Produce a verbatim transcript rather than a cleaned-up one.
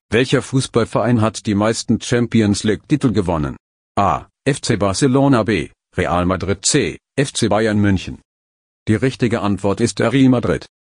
Welcher Fußballverein hat die meisten Champions League-Titel gewonnen? A. F C Barcelona, B. Real Madrid, C. F C Bayern München. Die richtige Antwort ist Real Madrid.